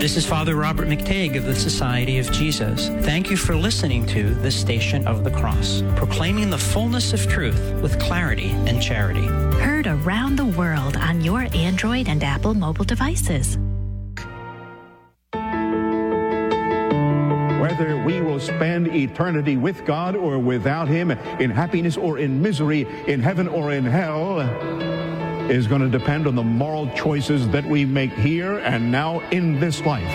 This is Father Robert McTague of the Society of Jesus. Thank you for listening to the Station of the Cross, proclaiming the fullness of truth with clarity and charity. Heard around the world on your Android and Apple mobile devices. Whether we will spend eternity with God or without Him, in happiness or in misery, in heaven or in hell, is going to depend on the moral choices that we make here and now in this life.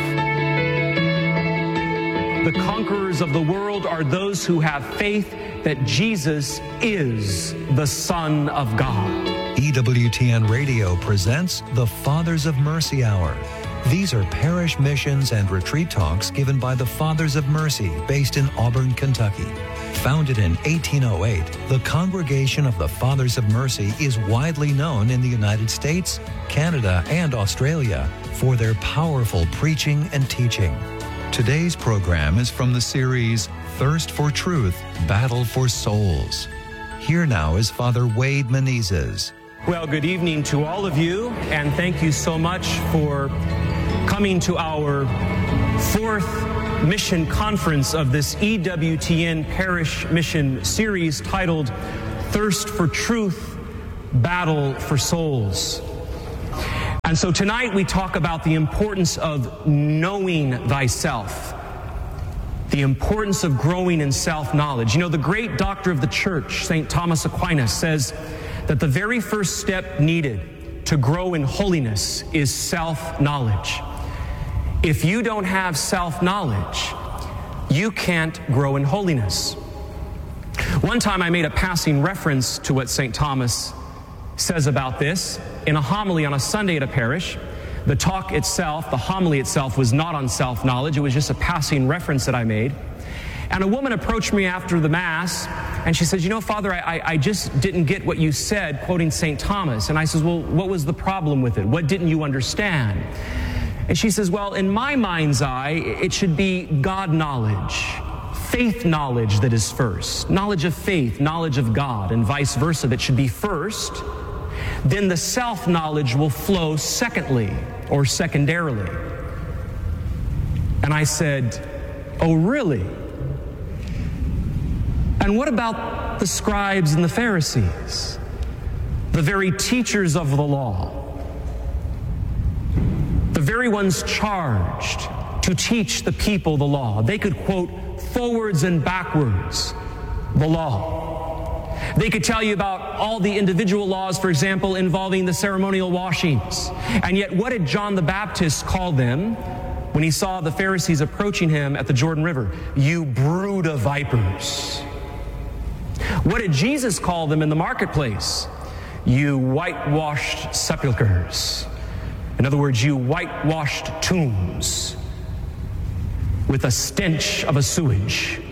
The conquerors of the world are those who have faith that Jesus is the Son of God. EWTN Radio presents the Fathers of Mercy Hour. These are parish missions and retreat talks given by the Fathers of Mercy based in Auburn, Kentucky. Founded in 1808, the Congregation of the Fathers of Mercy is widely known in the United States, Canada, and Australia for their powerful preaching and teaching. Today's program is from the series Thirst for Truth, Battle for Souls. Here now is Father Wade Menezes. Well, good evening to all of you, and thank you so much for coming to our fourth mission conference of this EWTN Parish Mission Series titled Thirst for Truth, Battle for Souls. And so tonight we talk about the importance of knowing thyself, the importance of growing in self-knowledge. You know, the great doctor of the church, St. Thomas Aquinas, says that the very first step needed to grow in holiness is self-knowledge. If you don't have self-knowledge, you can't grow in holiness. One time I made a passing reference to what St. Thomas says about this in a homily on a Sunday at a parish. The talk itself, the homily itself, was not on self-knowledge. It was just a passing reference that I made. And a woman approached me after the Mass, and she says, you know, Father, I just didn't get what you said, quoting St. Thomas. And I says, well, what was the problem with it? What didn't you understand? And she says, well, in my mind's eye, it should be God knowledge, faith knowledge that is first. Knowledge of faith, knowledge of God, and vice versa, that should be first. Then the self-knowledge will flow secondly or secondarily. And I said, oh, really? And what about the scribes and the Pharisees, the very teachers of the law, the very ones charged to teach the people the law? They could quote forwards and backwards the law. They could tell you about all the individual laws, for example, involving the ceremonial washings. And yet, what did John the Baptist call them when he saw the Pharisees approaching him at the Jordan River? You brood of vipers. What did Jesus call them in the marketplace? You whitewashed sepulchres. In other words, you whitewashed tombs with a stench of a sewage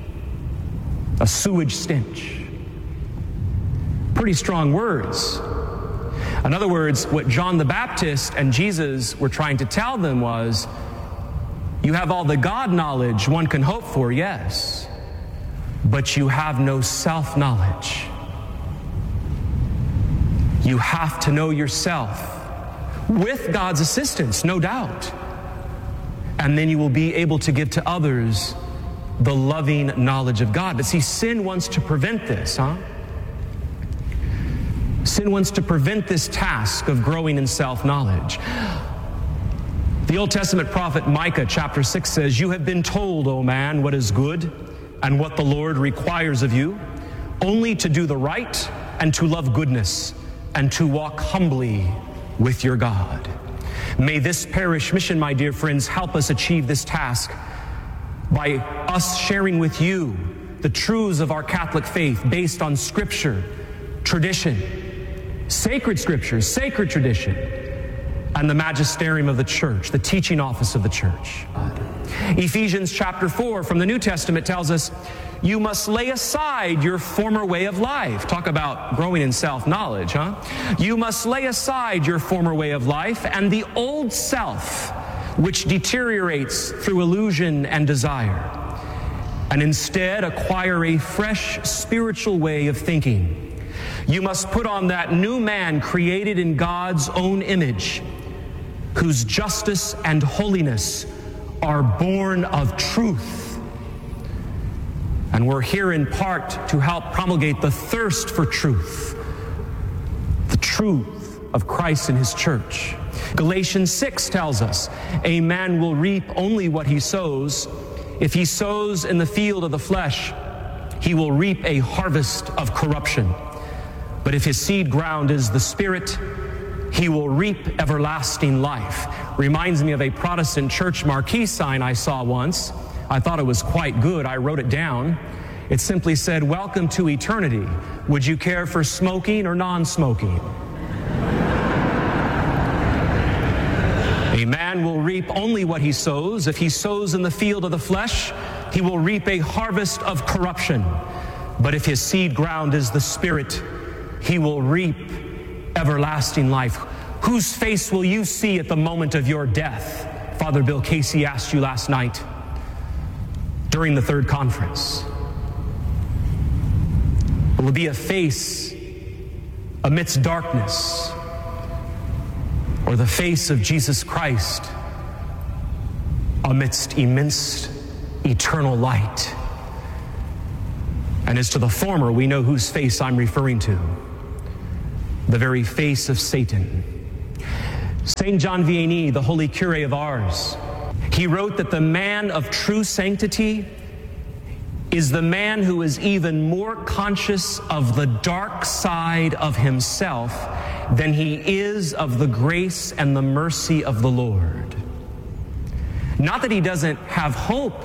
stench. Pretty strong words. In other words, what John the Baptist and Jesus were trying to tell them was, you have all the God knowledge one can hope for, yes, but you have no self-knowledge. You have to know yourself, with God's assistance, no doubt. And then you will be able to give to others the loving knowledge of God. But see, sin wants to prevent this, Sin wants to prevent this task of growing in self-knowledge. The Old Testament prophet Micah chapter 6 says, you have been told, O man, what is good and what the Lord requires of you, only to do the right and to love goodness and to walk humbly with your God. May this parish mission, my dear friends, help us achieve this task by us sharing with you the truths of our Catholic faith based on Scripture, tradition, sacred Scriptures, sacred tradition, and the magisterium of the church, the teaching office of the church. Ephesians chapter 4 from the New Testament tells us, you must lay aside your former way of life. Talk about growing in self-knowledge, You must lay aside your former way of life and the old self, which deteriorates through illusion and desire, and instead acquire a fresh spiritual way of thinking. You must put on that new man created in God's own image, whose justice and holiness are born of truth. And we're here in part to help promulgate the thirst for truth, the truth of Christ and his church. Galatians 6 tells us, a man will reap only what he sows. If he sows in the field of the flesh, he will reap a harvest of corruption. But if his seed ground is the Spirit, he will reap everlasting life. Reminds me of a Protestant church marquee sign I saw once. I thought it was quite good. I wrote it down. It simply said, "Welcome to eternity. Would you care for smoking or non-smoking?" A man will reap only what he sows. If he sows in the field of the flesh, he will reap a harvest of corruption. But if his seed ground is the Spirit, he will reap everlasting life. Whose face will you see at the moment of your death? Father Bill Casey asked you last night during the third conference. Will it be a face amidst darkness, or the face of Jesus Christ amidst immense eternal light? And as to the former, we know whose face I'm referring to. The very face of Satan. St. John Vianney, the holy cure of Ars, he wrote that the man of true sanctity is the man who is even more conscious of the dark side of himself than he is of the grace and the mercy of the Lord. Not that he doesn't have hope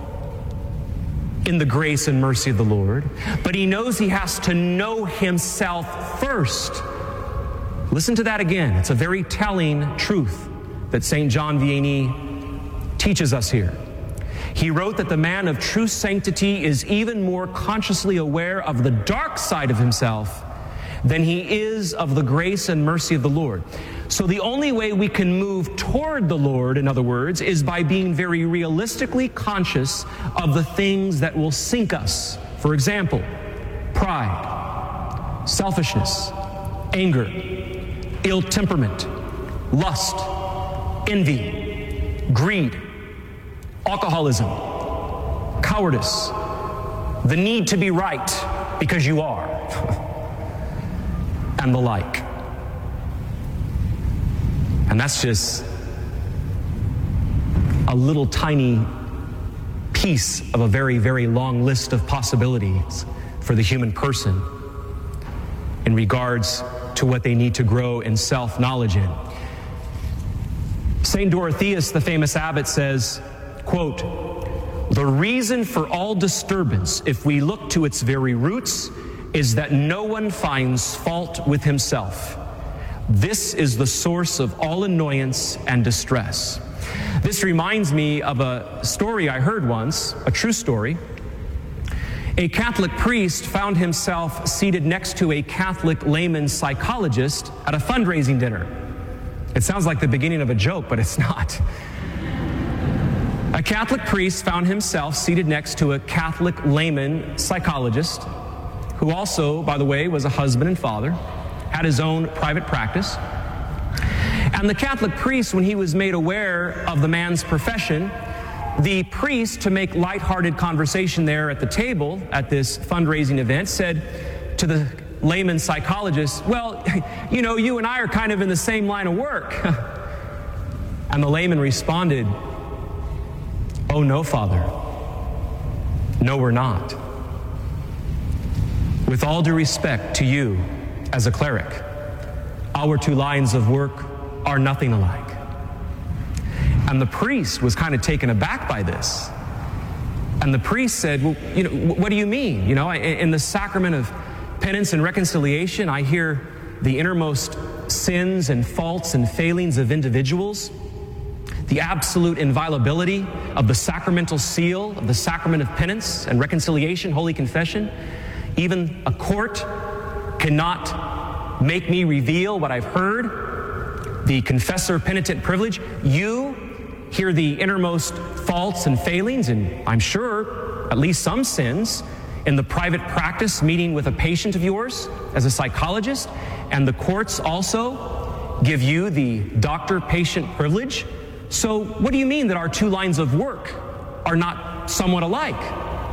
in the grace and mercy of the Lord, but he knows he has to know himself first. Listen to that again. It's a very telling truth that St. John Vianney teaches us here. He wrote that the man of true sanctity is even more consciously aware of the dark side of himself than he is of the grace and mercy of the Lord. So the only way we can move toward the Lord, in other words, is by being very realistically conscious of the things that will sink us. For example, pride, selfishness, anger, ill temperament, lust, envy, greed, alcoholism, cowardice, the need to be right because you are, and the like. And that's just a little tiny piece of a very, very long list of possibilities for the human person in regards to what they need to grow in self-knowledge in. St. Dorotheus, the famous abbot, says, quote, "The reason for all disturbance, if we look to its very roots, is that no one finds fault with himself. This is the source of all annoyance and distress." This reminds me of a story I heard once, a true story. A Catholic priest found himself seated next to a Catholic layman psychologist at a fundraising dinner. It sounds like the beginning of a joke, but it's not. A Catholic priest found himself seated next to a Catholic layman psychologist, who also, by the way, was a husband and father, had his own private practice. And the Catholic priest, when he was made aware of the man's profession, the priest, to make lighthearted conversation there at the table at this fundraising event, said to the layman psychologist, "Well, you know, you and I are kind of in the same line of work." And the layman responded, "Oh, no, Father. No, we're not. With all due respect to you as a cleric, our two lines of work are nothing alike." And the priest was kind of taken aback by this. And the priest said, "Well, you know, what do you mean? You know, in the sacrament of penance and reconciliation, I hear the innermost sins and faults and failings of individuals, the absolute inviolability of the sacramental seal of the sacrament of penance and reconciliation, Holy Confession. Even a court cannot make me reveal what I've heard, the confessor penitent privilege. You hear the innermost faults and failings, and I'm sure at least some sins, in the private practice meeting with a patient of yours as a psychologist, and the courts also give you the doctor-patient privilege. So what do you mean that our two lines of work are not somewhat alike?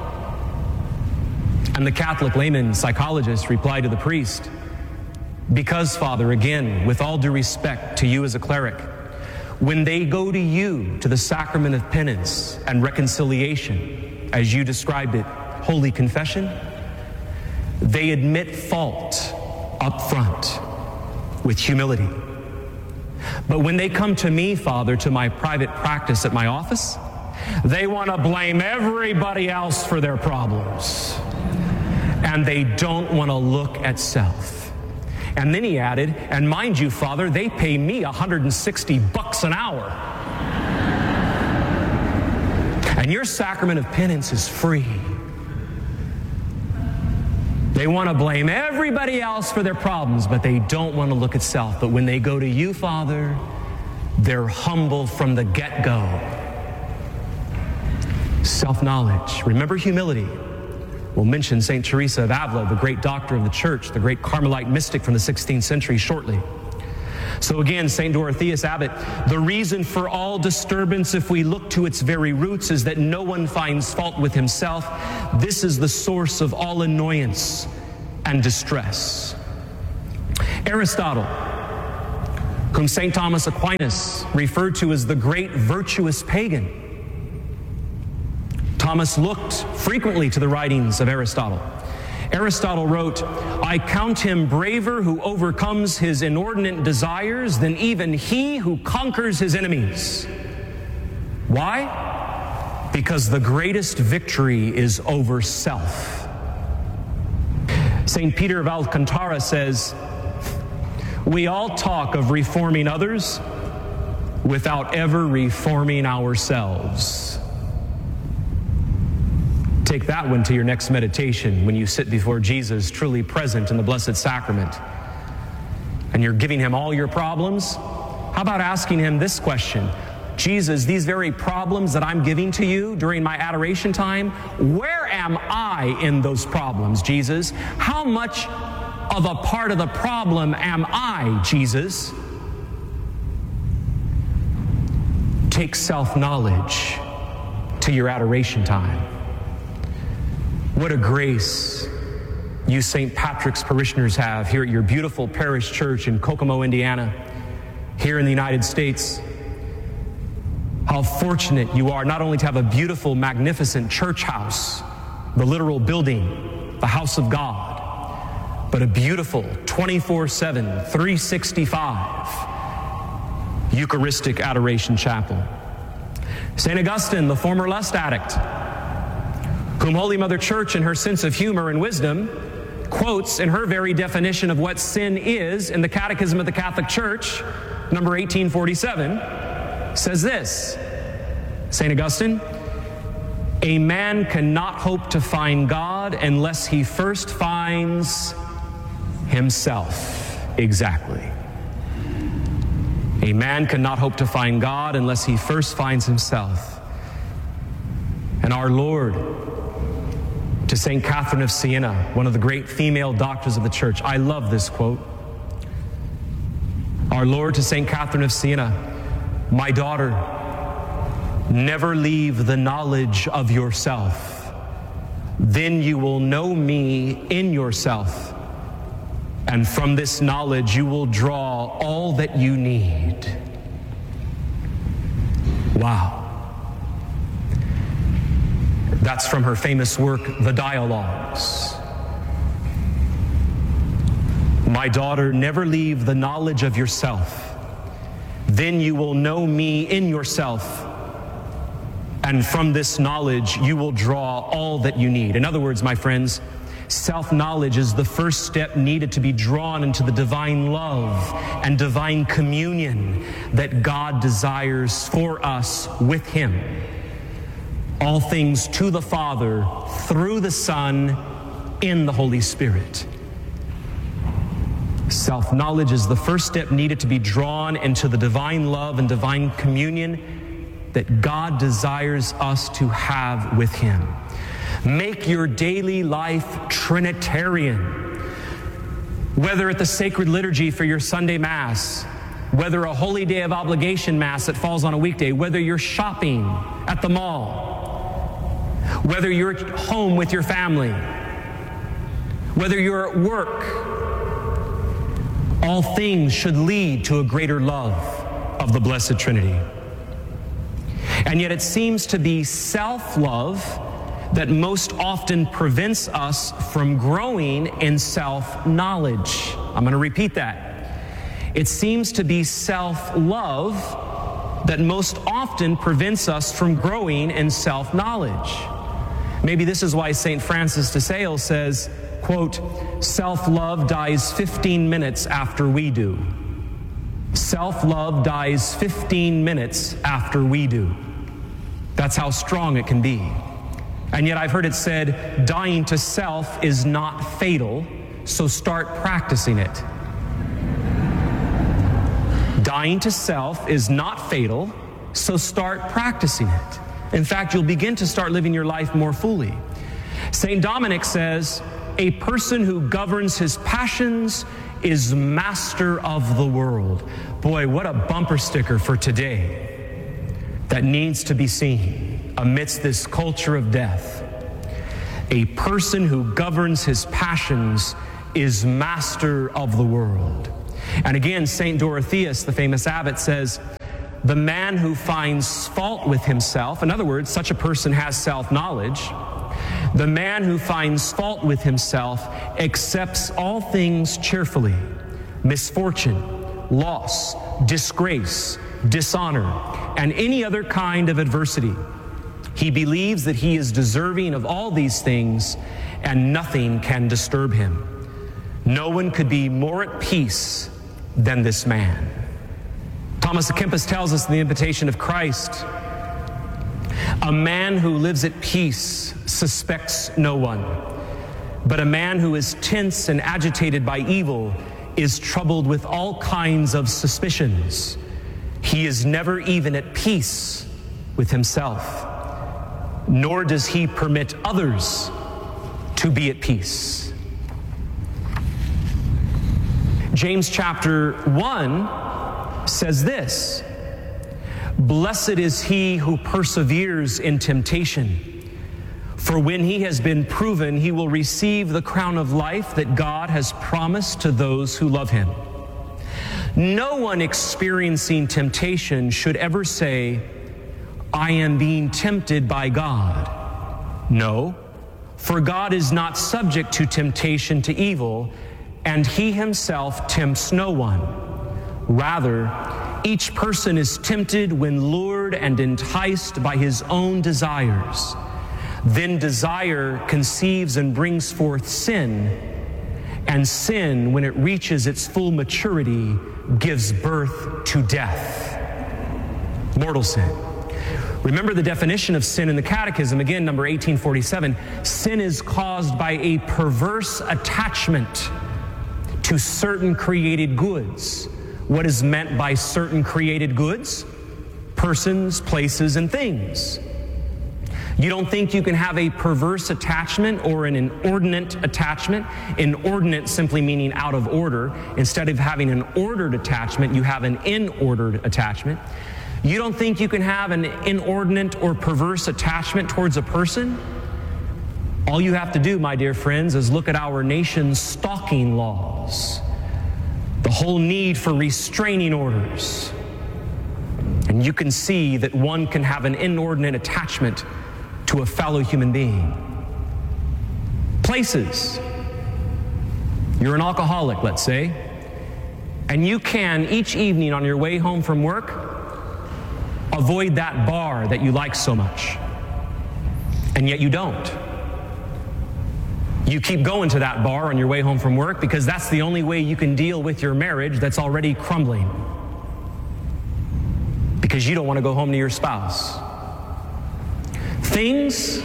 And the Catholic layman psychologist replied to the priest, because, Father, again, with all due respect to you as a cleric, when they go to you, to the sacrament of penance and reconciliation, as you described it, holy confession, they admit fault up front with humility. But when they come to me, Father, to my private practice at my office, they want to blame everybody else for their problems. And they don't want to look at self. And then he added, and mind you, Father, they pay me $160 an hour. And your sacrament of penance is free. They want to blame everybody else for their problems, but they don't want to look at self. But when they go to you, Father, they're humble from the get-go. Self-knowledge. Remember humility. We'll mention St. Teresa of Avila, the great doctor of the church, the great Carmelite mystic from the 16th century, shortly. So again, St. Dorotheus Abbot, the reason for all disturbance, if we look to its very roots, is that no one finds fault with himself. This is the source of all annoyance and distress. Aristotle, whom St. Thomas Aquinas referred to as the great virtuous pagan, Thomas looked frequently to the writings of Aristotle. Aristotle wrote, I count him braver who overcomes his inordinate desires than even he who conquers his enemies. Why? Because the greatest victory is over self. St. Peter of Alcantara says, we all talk of reforming others without ever reforming ourselves. Take that one to your next meditation when you sit before Jesus, truly present in the Blessed Sacrament, and you're giving him all your problems. How about asking him this question? Jesus, these very problems that I'm giving to you during my adoration time, where am I in those problems, Jesus? How much of a part of the problem am I, Jesus? Take self-knowledge to your adoration time. What a grace you St. Patrick's parishioners have here at your beautiful parish church in Kokomo, Indiana, here in the United States. How fortunate you are not only to have a beautiful, magnificent church house, the literal building, the house of God, but a beautiful 24/7, 365 Eucharistic Adoration Chapel. St. Augustine, the former lust addict, whom Holy Mother Church, in her sense of humor and wisdom, quotes in her very definition of what sin is in the Catechism of the Catholic Church, number 1847, says this, St. Augustine, a man cannot hope to find God unless he first finds himself. Exactly. A man cannot hope to find God unless he first finds himself. And our Lord, to St. Catherine of Siena, one of the great female doctors of the church. I love this quote. Our Lord to St. Catherine of Siena, my daughter, never leave the knowledge of yourself. Then you will know me in yourself. And from this knowledge you will draw all that you need. Wow. That's from her famous work, The Dialogues. My daughter, never leave the knowledge of yourself. Then you will know me in yourself. And from this knowledge, you will draw all that you need. In other words, my friends, self-knowledge is the first step needed to be drawn into the divine love and divine communion that God desires for us with Him. All things to the Father, through the Son, in the Holy Spirit. Self-knowledge is the first step needed to be drawn into the divine love and divine communion that God desires us to have with Him. Make your daily life Trinitarian. Whether at the sacred liturgy for your Sunday Mass, whether a holy day of obligation Mass that falls on a weekday, whether you're shopping at the mall, whether you're at home with your family, whether you're at work, all things should lead to a greater love of the Blessed Trinity. And yet it seems to be self-love that most often prevents us from growing in self-knowledge. I'm going to repeat that. It seems to be self-love that most often prevents us from growing in self-knowledge. Maybe this is why St. Francis de Sales says, quote, self-love dies 15 minutes after we do. Self-love dies 15 minutes after we do. That's how strong it can be. And yet I've heard it said, dying to self is not fatal, so start practicing it. Dying to self is not fatal, so start practicing it. In fact, you'll begin to start living your life more fully. St. Dominic says, a person who governs his passions is master of the world. Boy, what a bumper sticker for today that needs to be seen amidst this culture of death. A person who governs his passions is master of the world. And again, St. Dorotheus, the famous abbot, says, the man who finds fault with himself, in other words, such a person has self-knowledge, the man who finds fault with himself accepts all things cheerfully, misfortune, loss, disgrace, dishonor, and any other kind of adversity. He believes that he is deserving of all these things, and nothing can disturb him. No one could be more at peace than this man. Thomas à Kempis tells us in the Invitation of Christ, a man who lives at peace suspects no one, but a man who is tense and agitated by evil is troubled with all kinds of suspicions. He is never even at peace with himself, nor does he permit others to be at peace. James chapter 1 says this, blessed is he who perseveres in temptation, for when he has been proven, he will receive the crown of life that God has promised to those who love him. No one experiencing temptation should ever say, I am being tempted by God. No, for God is not subject to temptation to evil, and he himself tempts no one. Rather, each person is tempted when lured and enticed by his own desires. Then desire conceives and brings forth sin, and sin, when it reaches its full maturity, gives birth to death. Mortal sin. Remember the definition of sin in the Catechism, again, number 1847. Sin is caused by a perverse attachment to certain created goods. What is meant by certain created goods? Persons, places, and things. You don't think you can have a perverse attachment or an inordinate attachment? Inordinate simply meaning out of order. Instead of having an ordered attachment, you have an inordered attachment. You don't think you can have an inordinate or perverse attachment towards a person? All you have to do, my dear friends, is look at our nation's stalking laws, the whole need for restraining orders. And you can see that one can have an inordinate attachment to a fellow human being. Places. You're an alcoholic, let's say, and you can, each evening on your way home from work, avoid that bar that you like so much. And yet you don't. You keep going to that bar on your way home from work because that's the only way you can deal with your marriage that's already crumbling. Because you don't want to go home to your spouse. Things,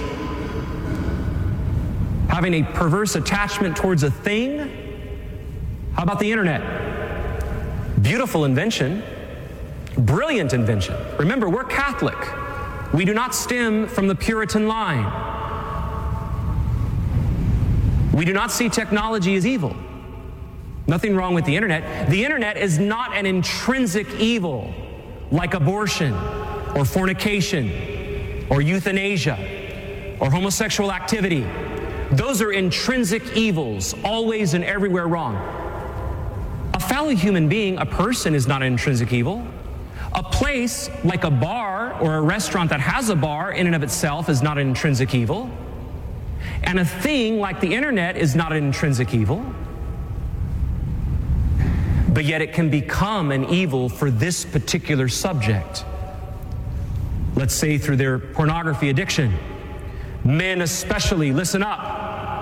having a perverse attachment towards a thing. How about the internet? Beautiful invention, brilliant invention. Remember, we're Catholic. We do not stem from the Puritan line. We do not see technology as evil. Nothing wrong with the internet. The internet is not an intrinsic evil like abortion or fornication or euthanasia or homosexual activity. Those are intrinsic evils, always and everywhere wrong. A fellow human being, a person, is not an intrinsic evil. A place like a bar or a restaurant that has a bar in and of itself is not an intrinsic evil. And a thing like the internet is not an intrinsic evil. But yet it can become an evil for this particular subject. Let's say through their pornography addiction. Men especially, listen up.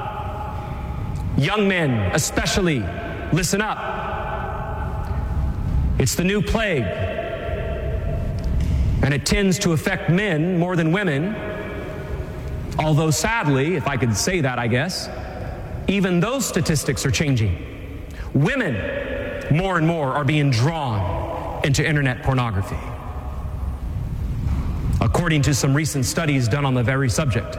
Young men especially, listen up. It's the new plague. And it tends to affect men more than women. Although sadly, if I could say that, I guess, even those statistics are changing. Women, more and more, are being drawn into internet pornography, according to some recent studies done on the very subject.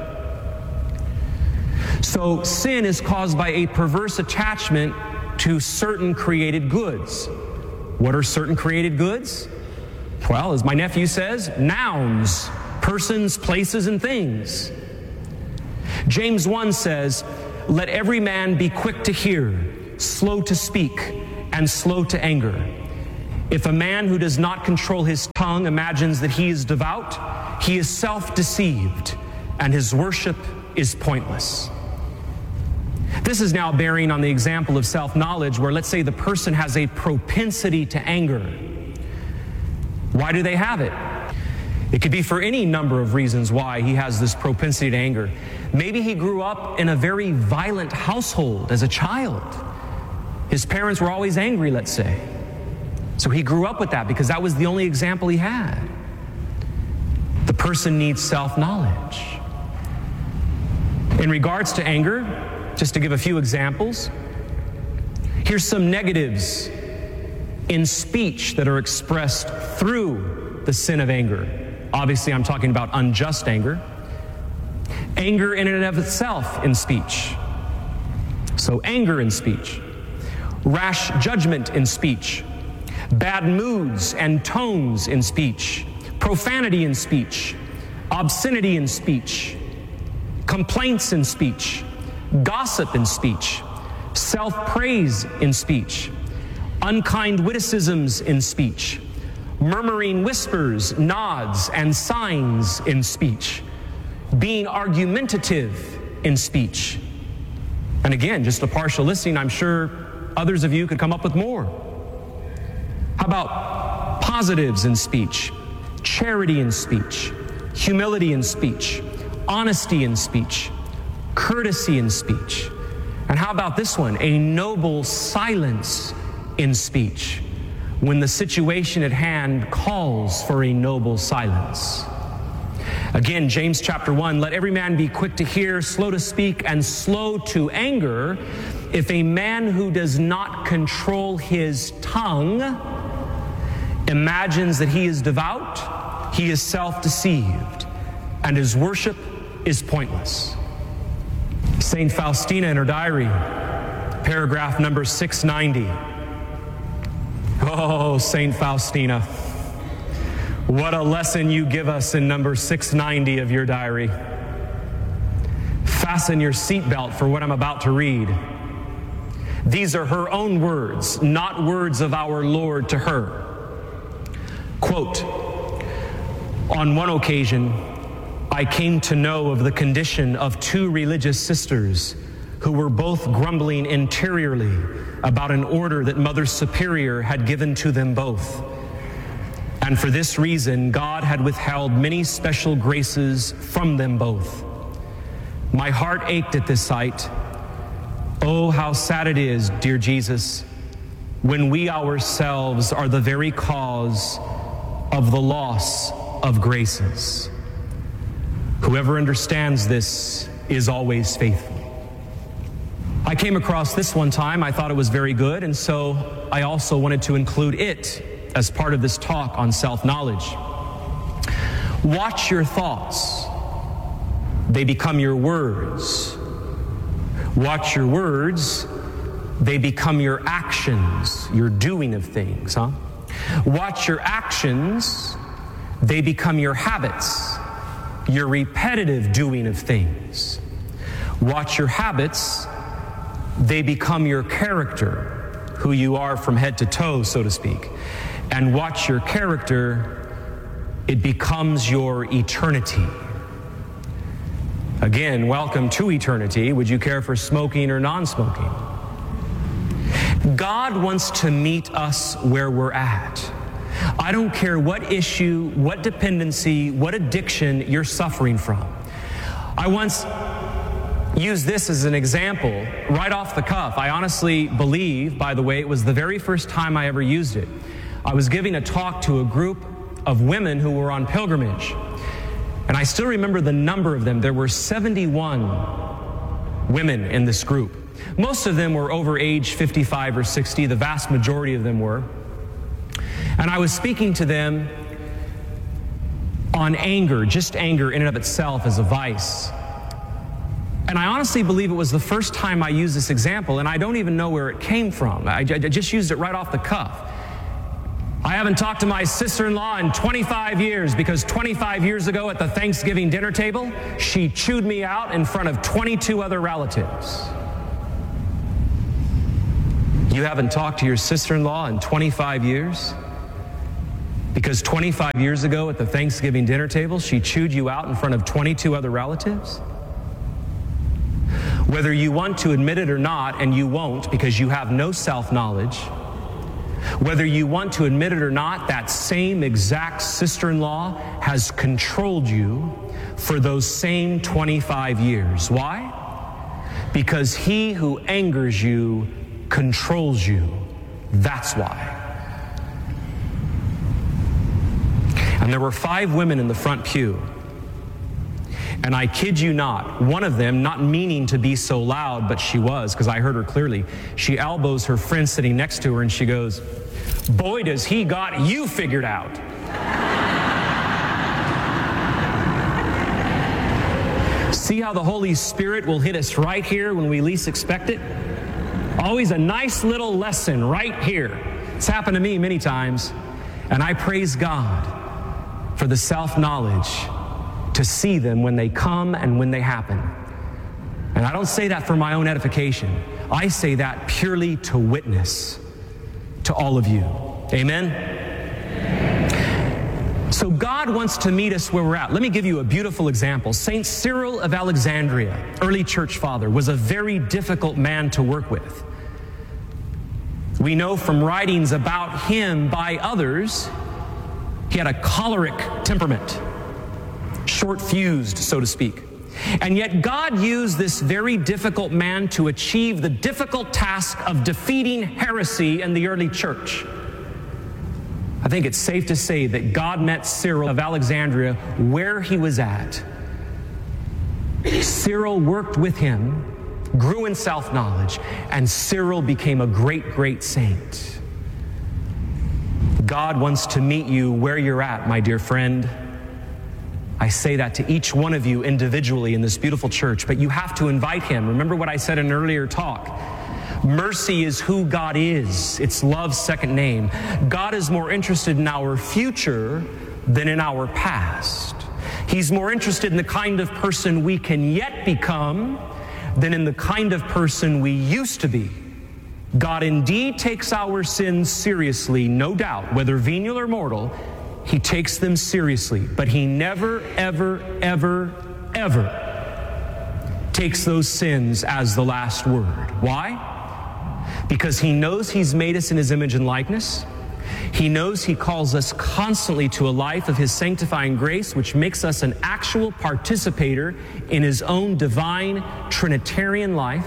So sin is caused by a perverse attachment to certain created goods. What are certain created goods? Well, as my nephew says, nouns, persons, places, and things. James 1 says, "Let every man be quick to hear, slow to speak, and slow to anger. If a man who does not control his tongue imagines that he is devout, he is self-deceived, and his worship is pointless." This is now bearing on the example of self-knowledge, where let's say the person has a propensity to anger. Why do they have it? It could be for any number of reasons why he has this propensity to anger. Maybe he grew up in a very violent household as a child. His parents were always angry, let's say. So he grew up with that because that was the only example he had. The person needs self-knowledge. In regards to anger, just to give a few examples, here's some negatives in speech that are expressed through the sin of anger. Obviously, I'm talking about unjust anger. Anger in and of itself in speech. So anger in speech. Rash judgment in speech. Bad moods and tones in speech. Profanity in speech. Obscenity in speech. Complaints in speech. Gossip in speech. Self-praise in speech. Unkind witticisms in speech. Murmuring whispers, nods, and signs in speech. Being argumentative in speech. And again, just a partial listing, I'm sure others of you could come up with more. How about positives in speech? Charity in speech. Humility in speech. Honesty in speech. Courtesy in speech. And how about this one? A noble silence in speech, when the situation at hand calls for a noble silence. Again, James chapter 1, "Let every man be quick to hear, slow to speak, and slow to anger. If a man who does not control his tongue imagines that he is devout, he is self-deceived, and his worship is pointless." St. Faustina in her diary, paragraph number 690. Oh, St. Faustina, what a lesson you give us in number 690 of your diary. Fasten your seatbelt for what I'm about to read. These are her own words, not words of our Lord to her. Quote, "On one occasion, I came to know of the condition of two religious sisters who were both grumbling interiorly about an order that Mother Superior had given to them both. And for this reason, God had withheld many special graces from them both. My heart ached at this sight. Oh, how sad it is, dear Jesus, when we ourselves are the very cause of the loss of graces. Whoever understands this is always faithful." I came across this one time. I thought it was very good, and so I also wanted to include it as part of this talk on self-knowledge. Watch your thoughts. They become your words. Watch your words. they become your actions, your doing of things, huh? Watch your actions, they become your habits, your repetitive doing of things. Watch your habits, they become your character, who you are from head to toe, so to speak. And watch your character, it becomes your eternity. Again, welcome to eternity. Would you care for smoking or non-smoking? God wants to meet us where we're at. I don't care what issue, what dependency, what addiction you're suffering from. I once used this as an example right off the cuff. I honestly believe, by the way, it was the very first time I ever used it. I was giving a talk to a group of women who were on pilgrimage. And I still remember the number of them. There were 71 women in this group. Most of them were over age 55 or 60. The vast majority of them were. And I was speaking to them on anger, just anger in and of itself as a vice. And I honestly believe it was the first time I used this example, and I don't even know where it came from. I just used it right off the cuff. I haven't talked to my sister-in-law in 25 years because 25 years ago at the Thanksgiving dinner table, she chewed me out in front of 22 other relatives. You haven't talked to your sister-in-law in 25 years? Because 25 years ago at the Thanksgiving dinner table, she chewed you out in front of 22 other relatives? Whether you want to admit it or not, and you won't because you have no self-knowledge, whether you want to admit it or not, that same exact sister-in-law has controlled you for those same 25 years. Why? Because he who angers you controls you. That's why. And there were 5 women in the front pew. And I kid you not, one of them, not meaning to be so loud, but she was, because I heard her clearly, she elbows her friend sitting next to her and she goes, "Boy, does he got you figured out." See how the Holy Spirit will hit us right here when we least expect it? Always a nice little lesson right here. It's happened to me many times, and I praise God for the self-knowledge to see them when they come and when they happen. And I don't say that for my own edification. I say that purely to witness to all of you. Amen? So God wants to meet us where we're at. Let me give you a beautiful example. Saint Cyril of Alexandria, early church father, was a very difficult man to work with. We know from writings about him by others, he had a choleric temperament. Short-fused, so to speak. And yet God used this very difficult man to achieve the difficult task of defeating heresy in the early church. I think it's safe to say that God met Cyril of Alexandria where he was at. Cyril worked with him, grew in self-knowledge, and Cyril became a great, great saint. God wants to meet you where you're at, my dear friend. I say that to each one of you individually in this beautiful church, but you have to invite him. Remember what I said in an earlier talk. Mercy is who God is. It's love's second name. God is more interested in our future than in our past. He's more interested in the kind of person we can yet become than in the kind of person we used to be. God indeed takes our sins seriously, no doubt, whether venial or mortal. He takes them seriously, but he never, ever, ever, ever takes those sins as the last word. Why? Because he knows he's made us in his image and likeness. He knows he calls us constantly to a life of his sanctifying grace, which makes us an actual participator in his own divine Trinitarian life.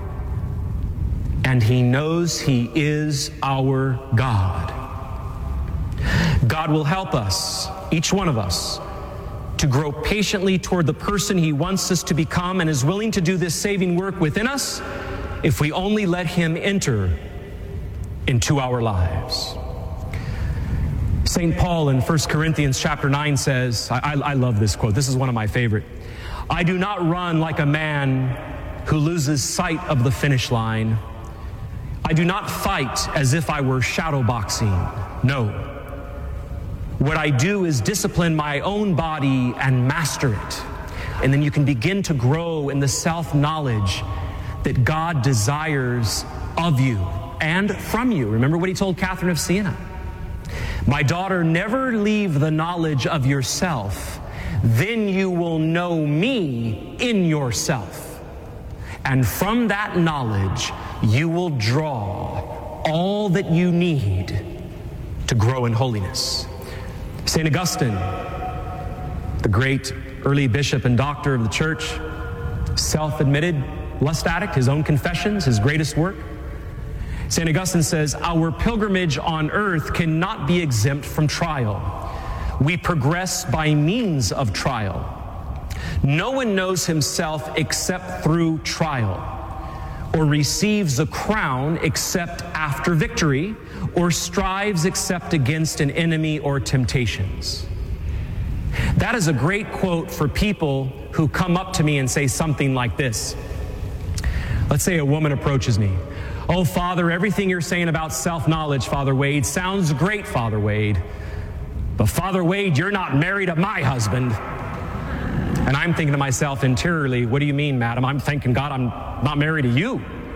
And he knows he is our God. God will help us, each one of us, to grow patiently toward the person he wants us to become and is willing to do this saving work within us if we only let him enter into our lives. St. Paul in 1 Corinthians chapter 9 says, I love this quote. This is one of my favorite. "I do not run like a man who loses sight of the finish line, I do not fight as if I were shadow boxing. No. What I do is discipline my own body and master it. And then you can begin to grow in the self-knowledge that God desires of you and from you. Remember what he told Catherine of Siena. My daughter, never leave the knowledge of yourself. Then you will know me in yourself. And from that knowledge, you will draw all that you need to grow in holiness. St. Augustine, the great early bishop and doctor of the church, self-admitted lust addict, his own Confessions, his greatest work. St. Augustine says, our pilgrimage on earth cannot be exempt from trial. We progress by means of trial. No one knows himself except through trial, or receives a crown except after victory, or strives except against an enemy or temptations. That is a great quote for people who come up to me and say something like this. Let's say a woman approaches me. Oh, Father, everything you're saying about self-knowledge, Father Wade, sounds great, Father Wade. But Father Wade, you're not married to my husband. And I'm thinking to myself interiorly, what do you mean, madam? I'm thanking God I'm not married to you.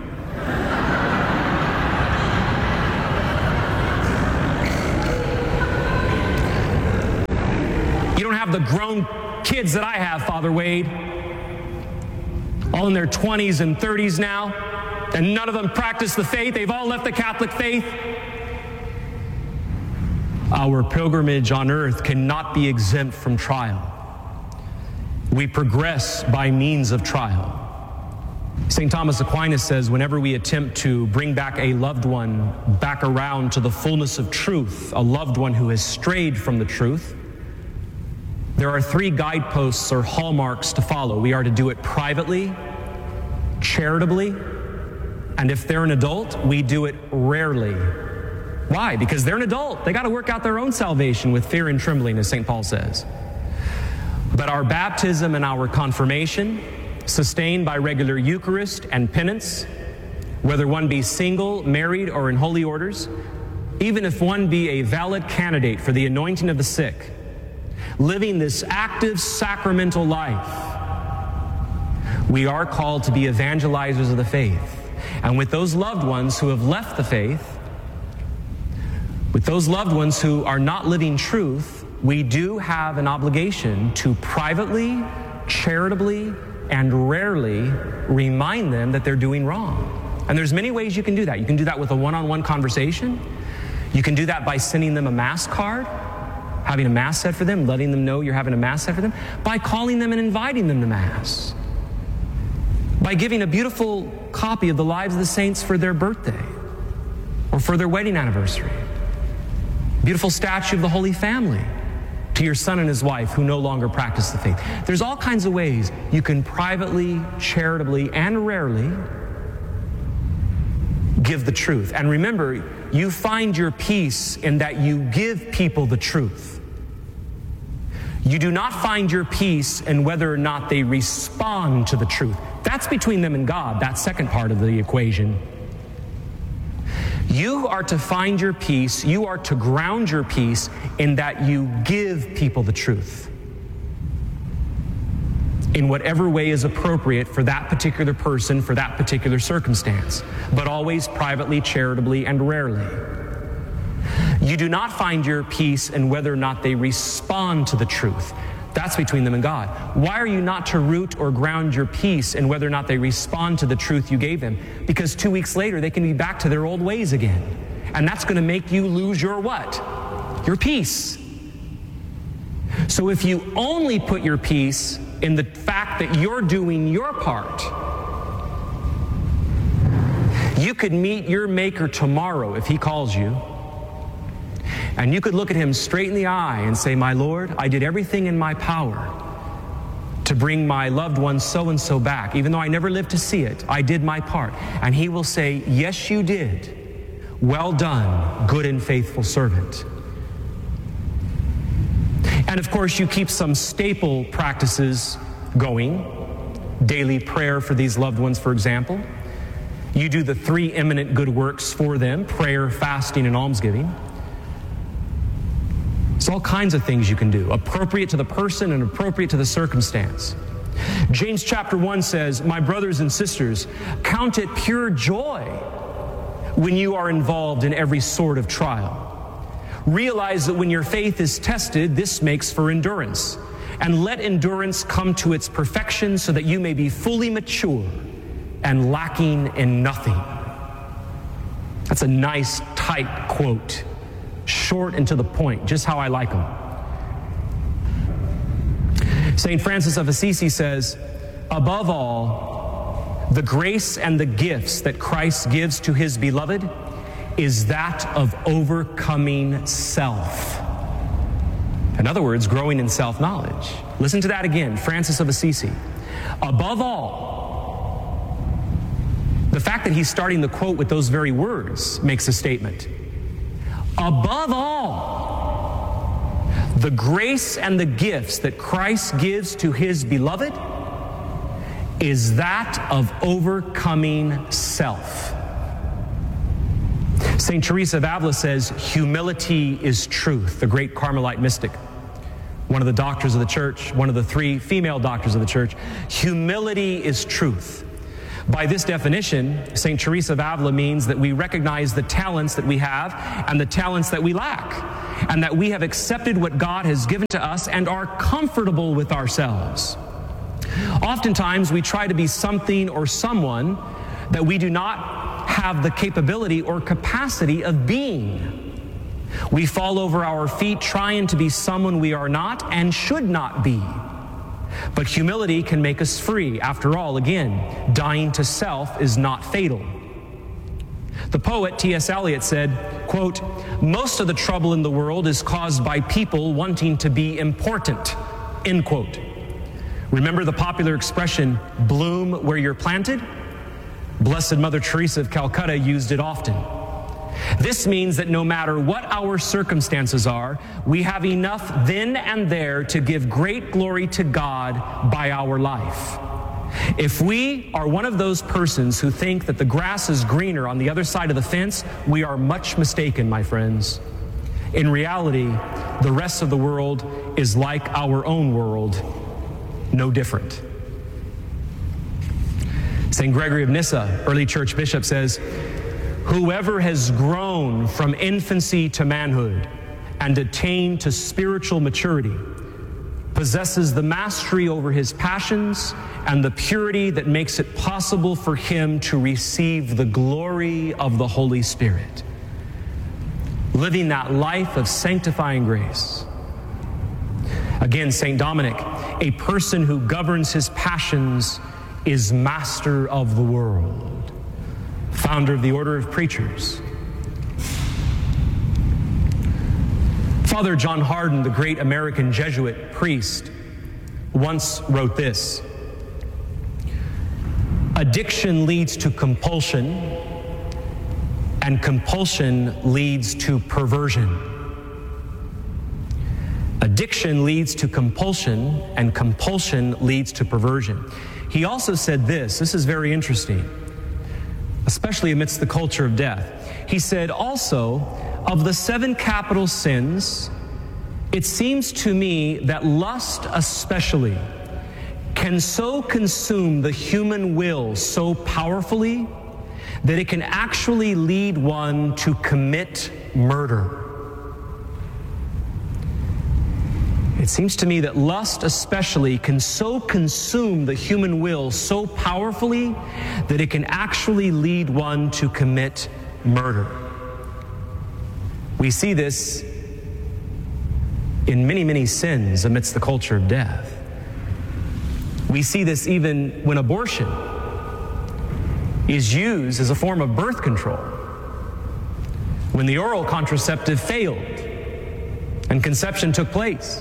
You don't have the grown kids that I have, Father Wade. All in their 20s and 30s now, and none of them practice the faith. They've all left the Catholic faith. Our pilgrimage on earth cannot be exempt from trial. We progress by means of trial. St. Thomas Aquinas says, whenever we attempt to bring back a loved one back around to the fullness of truth, a loved one who has strayed from the truth, there are 3 guideposts or hallmarks to follow. We are to do it privately, charitably, and if they're an adult, we do it rarely. Why? Because they're an adult. They got to work out their own salvation with fear and trembling, as St. Paul says. But our baptism and our confirmation, sustained by regular Eucharist and penance, whether one be single, married, or in holy orders, even if one be a valid candidate for the anointing of the sick, living this active sacramental life, we are called to be evangelizers of the faith. And with those loved ones who have left the faith, with those loved ones who are not living truth, we do have an obligation to privately, charitably, and rarely remind them that they're doing wrong. And there's many ways you can do that. You can do that with a one-on-one conversation. You can do that by sending them a Mass card, having a Mass said for them, letting them know you're having a Mass said for them, by calling them and inviting them to Mass, by giving a beautiful copy of the Lives of the Saints for their birthday or for their wedding anniversary, beautiful statue of the Holy Family to your son and his wife who no longer practice the faith. There's all kinds of ways you can privately, charitably, and rarely give the truth. And remember, you find your peace in that you give people the truth. You do not find your peace in whether or not they respond to the truth. That's between them and God, that second part of the equation. You are to find your peace, you are to ground your peace in that you give people the truth in whatever way is appropriate for that particular person, for that particular circumstance, but always privately, charitably, and rarely. You do not find your peace in whether or not they respond to the truth. That's between them and God. Why are you not to root or ground your peace in whether or not they respond to the truth you gave them? Because 2 weeks later, they can be back to their old ways again. And that's going to make you lose your what? Your peace. So if you only put your peace in the fact that you're doing your part, you could meet your Maker tomorrow if He calls you, and you could look at Him straight in the eye and say, my Lord, I did everything in my power to bring my loved one so-and-so back. Even though I never lived to see it, I did my part. And He will say, yes, you did. Well done, good and faithful servant. And of course, you keep some staple practices going. Daily prayer for these loved ones, for example. You do the 3 eminent good works for them: prayer, fasting, and almsgiving. There's all kinds of things you can do, appropriate to the person and appropriate to the circumstance. James chapter 1 says, "My brothers and sisters, count it pure joy when you are involved in every sort of trial. Realize that when your faith is tested, this makes for endurance. And let endurance come to its perfection so that you may be fully mature and lacking in nothing." That's a nice, tight quote. Short and to the point, just how I like them. St. Francis of Assisi says, "Above all, the grace and the gifts that Christ gives to his beloved is that of overcoming self." In other words, growing in self-knowledge. Listen to that again, Francis of Assisi. Above all, the fact that he's starting the quote with those very words makes a statement. Above all, the grace and the gifts that Christ gives to his beloved is that of overcoming self. St. Teresa of Avila says, "Humility is truth," the great Carmelite mystic, one of the doctors of the church, one of the 3 female doctors of the church. Humility is truth. By this definition, St. Teresa of Avila means that we recognize the talents that we have and the talents that we lack, and that we have accepted what God has given to us and are comfortable with ourselves. Oftentimes, we try to be something or someone that we do not have the capability or capacity of being. We fall over our feet trying to be someone we are not and should not be. But humility can make us free. After all, again, dying to self is not fatal. The poet T.S. Eliot said, quote, "Most of the trouble in the world is caused by people wanting to be important," end quote. Remember the popular expression, "bloom where you're planted"? Blessed Mother Teresa of Calcutta used it often. This means that no matter what our circumstances are, we have enough then and there to give great glory to God by our life. If we are one of those persons who think that the grass is greener on the other side of the fence, we are much mistaken, my friends. In reality, the rest of the world is like our own world, no different. St. Gregory of Nyssa, early church bishop, says, "Whoever has grown from infancy to manhood and attained to spiritual maturity possesses the mastery over his passions and the purity that makes it possible for him to receive the glory of the Holy Spirit." Living that life of sanctifying grace. Again, St. Dominic, "A person who governs his passions is master of the world." Founder of the Order of Preachers. Father John Hardin, the great American Jesuit priest, once wrote this: "Addiction leads to compulsion, and compulsion leads to perversion." Addiction leads to compulsion, and compulsion leads to perversion. He also said this is very interesting, especially amidst the culture of death. He said, "Also, of the 7 capital sins, it seems to me that lust especially can so consume the human will so powerfully that it can actually lead one to commit murder." It seems to me that lust especially can so consume the human will so powerfully that it can actually lead one to commit murder. We see this in many, many sins amidst the culture of death. We see this even when abortion is used as a form of birth control, when the oral contraceptive failed and conception took place.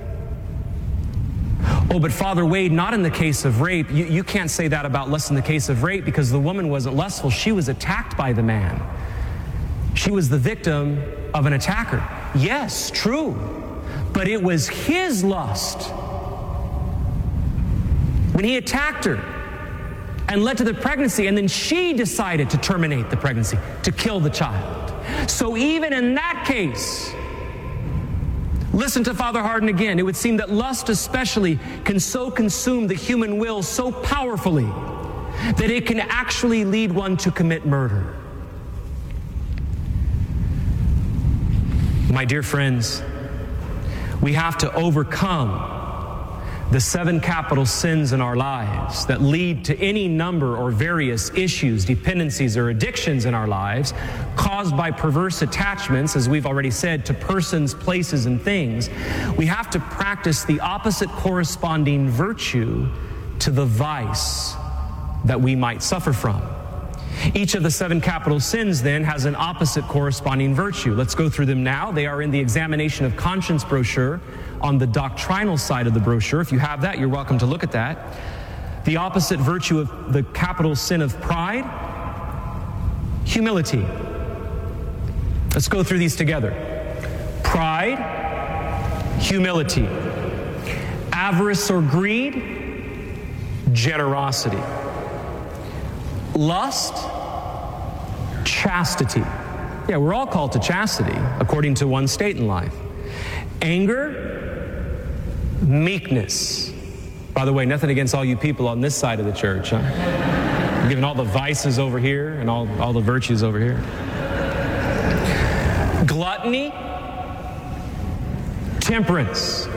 Oh, but Father Wade, not in the case of rape. You can't say that about lust in the case of rape because the woman wasn't lustful. She was attacked by the man. She was the victim of an attacker. Yes, true. But it was his lust. When he attacked her, and led to the pregnancy, and then she decided to terminate the pregnancy, to kill the child. So even in that case, listen to Father Hardon again. It would seem that lust especially can so consume the human will so powerfully that it can actually lead one to commit murder. My dear friends, we have to overcome the 7 capital sins in our lives that lead to any number or various issues, dependencies, or addictions in our lives caused by perverse attachments, as we've already said, to persons, places, and things. We have to practice the opposite corresponding virtue to the vice that we might suffer from. Each of the 7 capital sins, then, has an opposite corresponding virtue. Let's go through them now. They are in the Examination of Conscience brochure on the doctrinal side of the brochure. If you have that, you're welcome to look at that. The opposite virtue of the capital sin of pride, humility. Let's go through these together. Pride, humility. Avarice or greed, generosity. Lust, chastity. Yeah, we're all called to chastity according to one state in life. Anger, meekness. By the way, nothing against all you people on this side of the church, huh? I'm giving all the vices over here and all the virtues over here. Gluttony, temperance.